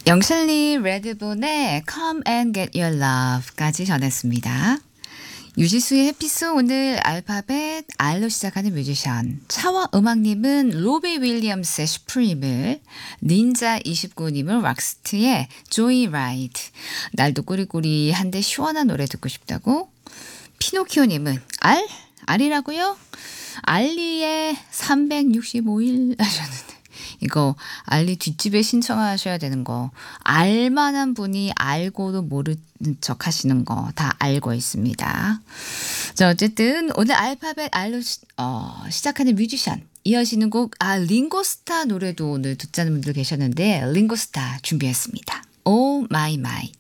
영실리 레드본의 Come and Get Your Love까지 전했습니다. 유지수의 해피송 오늘 알파벳 R로 시작하는 뮤지션 차와 음악님은 로비 윌리엄스의 슈프림을 닌자29님은 락스트의 조이 라이트 날도 꾸리꾸리한데 시원한 노래 듣고 싶다고 피노키오님은 R이라고요? 알리의 365일 하셨는데 이거 알리 뒷집에 신청하셔야 되는 거 알만한 분이 알고도 모르는 척 하시는 거 다 알고 있습니다. 자 어쨌든 오늘 알파벳 R로 시작하는 뮤지션 이어지는 곡 링고스타 노래도 오늘 듣자는 분들 계셨는데 링고스타 준비했습니다. 오 마이 마이